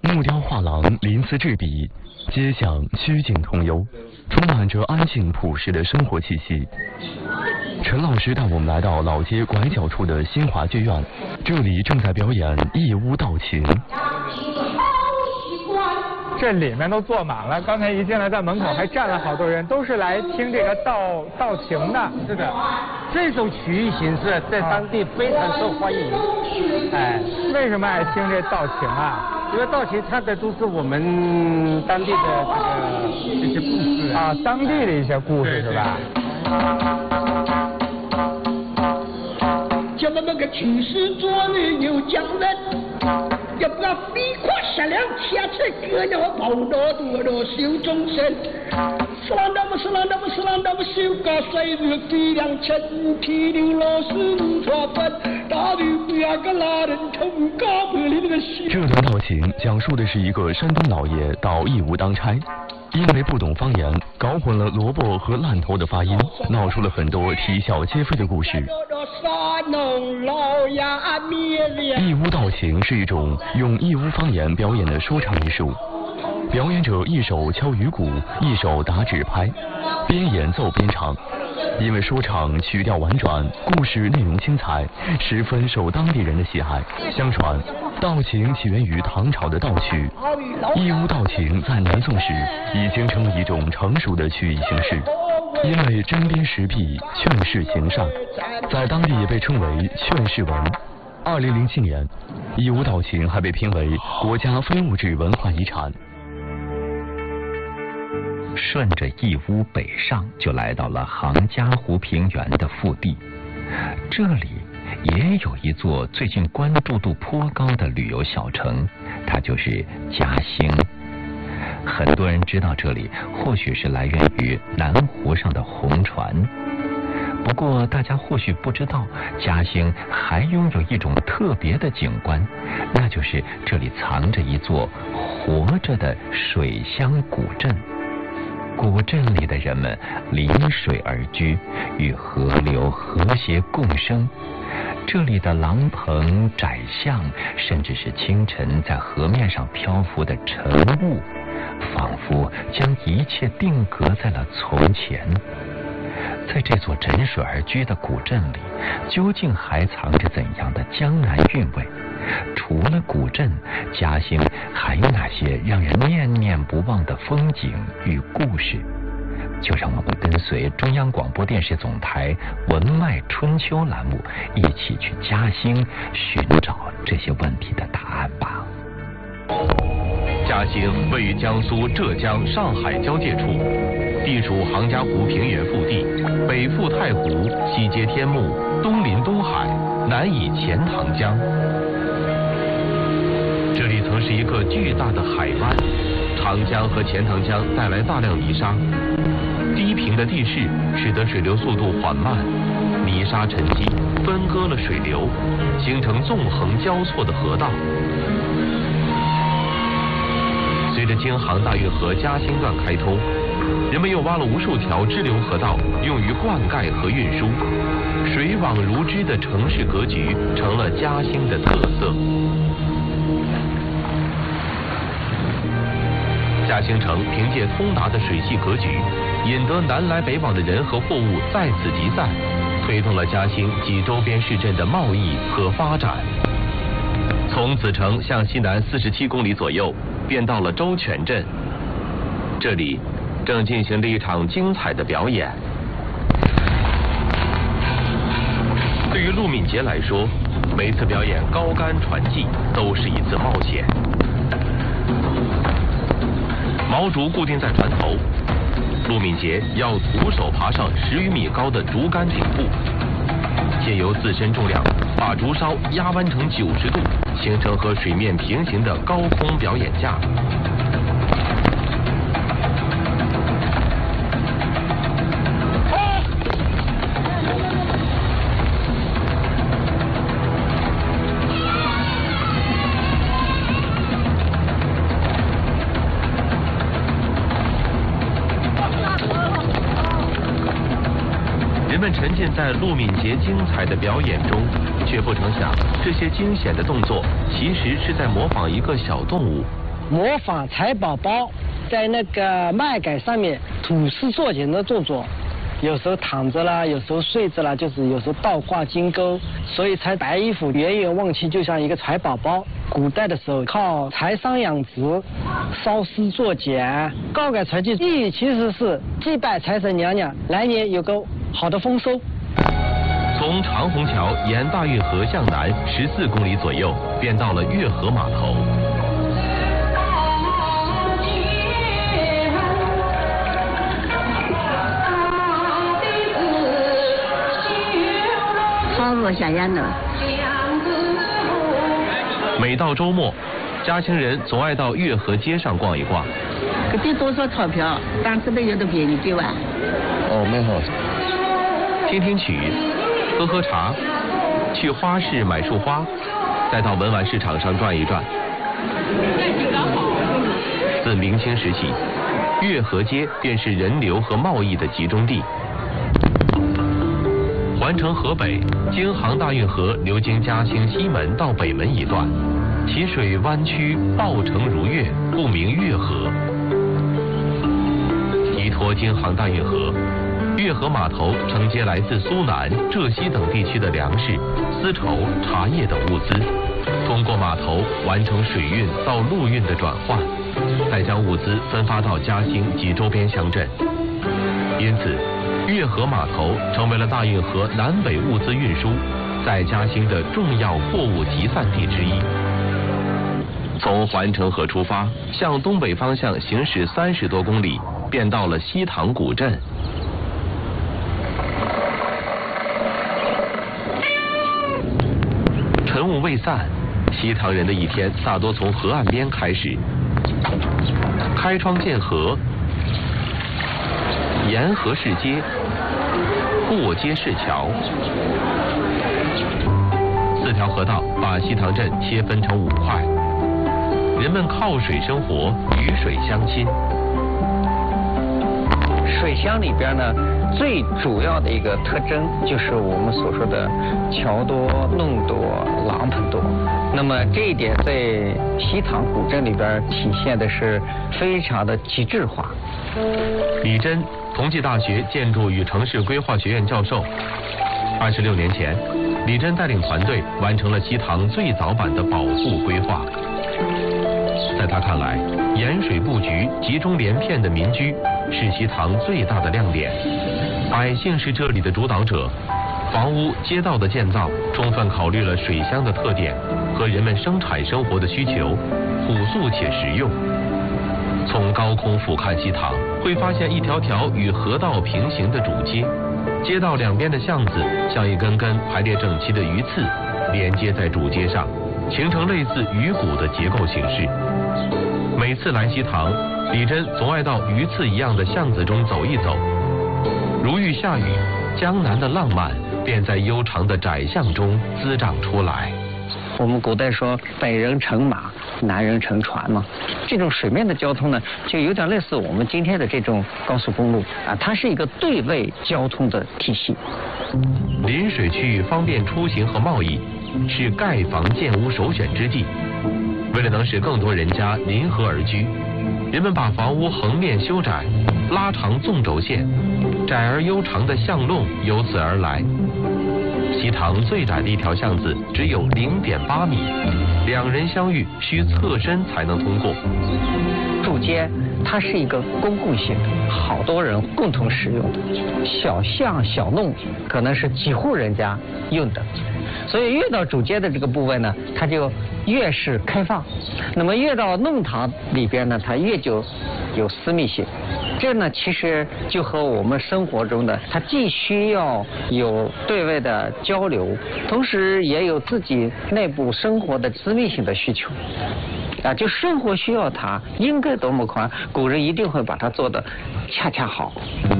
木雕画廊鳞次栉比，街巷曲径通幽，充满着安静朴实的生活气息。陈老师带我们来到老街拐角处的新华剧院，这里正在表演义乌道情。 这里面都坐满了，刚才一进来，在门口还站了好多人，都是来听这个道情的。 是的，这种曲艺形式在当地非常受欢迎。 哎，为什么爱听这道情啊？ 因为道情唱的都是我们当地的这些故事啊，当地的一些故事是吧？ 叫我们个曲师做女有匠人，要不要飞快闪亮天才歌谣跑到多少修众生，是啷当么是啷当么是啷当么修个岁月飞两千，提溜老师无错分，大队不要个拉人冲高坡里那个西。 这段道情讲述的是一个山东老爷到义乌当差，因为不懂方言，搞混了萝卜和烂头的发音，闹出了很多啼笑皆非的故事。义乌道情是一种用义乌方言表演的说唱艺术，表演者一手敲鱼鼓，一手打指拍，边演奏边唱。因为说唱曲调婉转，故事内容精彩，十分受当地人的喜爱。相传，道情起源于唐朝的道曲，义乌道情在南宋时已经成为一种成熟的曲艺形式。因为针砭时弊，劝世行善，在当地也被称为劝世文。2007年，义乌道情还被评为国家非物质文化遗产。 顺着义乌北上，就来到了杭嘉湖平原的腹地。这里也有一座最近关注度颇高的旅游小城，它就是嘉兴。很多人知道这里，或许是来源于南湖上的红船。不过大家或许不知道，嘉兴还拥有一种特别的景观，那就是这里藏着一座活着的水乡古镇。古镇里的人们临水而居，与河流和谐共生。这里的廊棚、窄巷，甚至是清晨在河面上漂浮的晨雾，仿佛将一切定格在了从前。在这座枕水而居的古镇里，究竟还藏着怎样的江南韵味？除了古镇，嘉兴还有哪些让人念念不忘的风景与故事？就让我们跟随中央广播电视总台文脉春秋栏目，一起去嘉兴寻找这些问题的答案吧。 嘉兴位于江苏、浙江、上海交界处，地处杭嘉湖平原腹地，北附太湖，西接天目，东临东海，南倚钱塘江。这里曾是一个巨大的海湾，长江和钱塘江带来大量泥沙，低平的地势使得水流速度缓慢，泥沙沉积分割了水流，形成纵横交错的河道。随着京杭大运河嘉兴段开通，人们又挖了无数条支流河道，用于灌溉和运输，水网如织的城市格局成了嘉兴的特色。嘉兴城凭借通达的水系格局，引得南来北往的人和货物在此集散，推动了嘉兴及周边市镇的贸易和发展。从子城向西南47公里左右，便到了周全镇，这里正进行着一场精彩的表演。对于陆敏杰来说，每次表演高杆传技都是一次冒险。毛竹固定在船头，陆敏杰要徒手爬上10余米高的竹竿顶部，借由自身重量把竹梢压弯成90度，形成和水面平行的高空表演架。人们沉浸在陆敏杰精彩的表演中，却不曾想，这些惊险的动作其实是在模仿一个小动物， 模仿财宝宝在那个麦秆上面吐丝作茧的动作，有时候躺着啦，有时候睡着啦，就是有时候倒挂金钩，所以才白衣服远远望去就像一个财宝宝。古代的时候靠财商养殖，烧丝作茧，高改财气，意义其实是祭拜财神娘娘，来年有个好的丰收。 从长虹桥沿大运河向南14公里左右，便到了月河码头。 放入下眼了。 每到周末，嘉兴人总爱到月河街上逛一逛。 给多少钞票？当时的有的便宜给完。 哦，没好。 听听曲，喝喝茶，去花市买束花，再到文玩市场上转一转。自明清时起，月河街便是人流和贸易的集中地。环城河北，京杭大运河流经嘉兴西门到北门一段，其水弯曲抱成如月，故名月河。依托京杭大运河，月河码头承接来自苏南、浙西等地区的粮食、丝绸、茶叶等物资，通过码头完成水运到陆运的转换，再将物资分发到嘉兴及周边乡镇。因此，月河码头成为了大运河南北物资运输在嘉兴的重要货物集散地之一。从环城河出发，向东北方向行驶30多公里，便到了西塘古镇。晨雾未散，西塘人的一天大多从河岸边开始，开窗见河，沿河是街，过街是桥，4条河道把西塘镇切分成5块，人们靠水生活，与水相亲。 水乡里边呢，最主要的一个特征就是我们所说的桥多、弄多、廊棚多。那么这一点在西塘古镇里边体现的是非常的极致化。 李真，同济大学建筑与城市规划学院教授。26年前，李真带领团队完成了西塘最早版的保护规划。在他看来，沿水布局、集中连片的民居是西塘最大的亮点，百姓是这里的主导者。房屋、街道的建造充分考虑了水乡的特点和人们生产生活的需求，朴素且实用。从高空俯瞰西塘，会发现一条条与河道平行的主街，街道两边的巷子像一根根排列整齐的鱼刺，连接在主街上，形成类似鱼骨的结构形式。每次来西塘，李真总爱到鱼刺一样的巷子中走一走。如遇下雨，江南的浪漫便在悠长的窄巷中滋长出来。 我们古代说北人乘马，南人乘船嘛，这种水面的交通呢，就有点类似我们今天的这种高速公路啊，它是一个对位交通的体系。 临水区域方便出行和贸易，是盖房建屋首选之地。为了能使更多人家临河而居，人们把房屋横面修窄，拉长纵轴线，窄而悠长的巷弄由此而来。西塘最窄的一条巷子只有0.8米，2人相遇需侧身才能通过。 主街它是一个公共性的，好多人共同使用的，小巷小弄可能是几户人家用的，所以越到主街的这个部分呢，它就越是开放。那么越到弄堂里边呢，它越就有私密性。这呢，其实就和我们生活中的，它既需要有对外的交流，同时也有自己内部生活的私密性的需求。啊，就生活需要它应该多么宽，古人一定会把它做得恰恰好。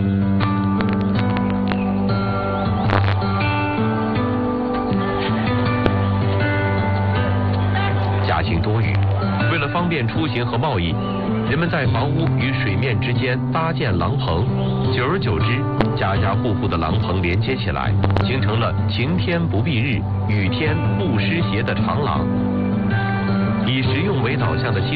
嘉兴多雨，为了方便出行和贸易，人们在房屋与水面之间搭建廊棚，久而久之，家家户户的廊棚连接起来，形成了晴天不蔽日，雨天不湿鞋的长廊。以实用为导向的西